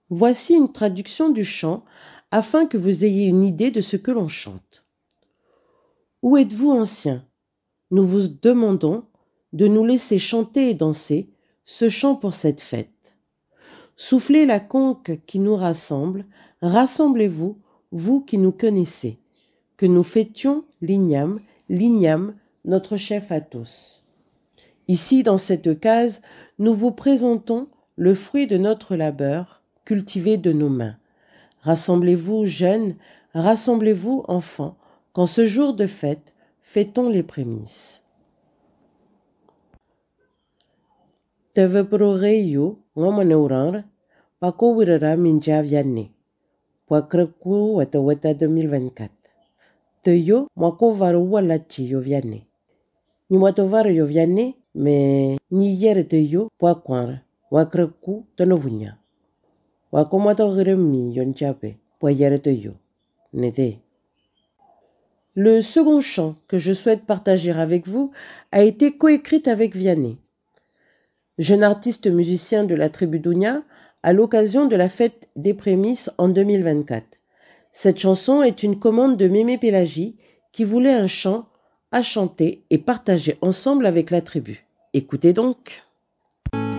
Voici une traduction du chant afin que vous ayez une idée de ce que l'on chante. Où êtes-vous, anciens? Nous vous demandons de nous laisser chanter et danser ce chant pour cette fête. Soufflez la conque qui nous rassemble, rassemblez-vous, vous qui nous connaissez, que nous fêtions l'igname, notre chef à tous. Ici, dans cette case, nous vous présentons le fruit de notre labeur, cultivé de nos mains. Rassemblez-vous, jeunes, rassemblez-vous, enfants, qu'en ce jour de fête, fêtons les prémices. Teveproreio, ngomaneurar, pako wirara minjaviane. Poakreku weta 2024. Teyo, mwako varoua lachi yoviane. Ni watovaro yoviane, me ni yere teyo, poakwara, wakreku tonovunya. Wako mwatoremi yonchape, poyere teyo. Nede. Le second chant que je souhaite partager avec vous a été coécrit avec Vianney, jeune artiste musicien de la tribu Dounia, à l'occasion de la fête des prémices en 2024. Cette chanson est une commande de Mémé Pélagie qui voulait un chant à chanter et partager ensemble avec la tribu. Écoutez donc.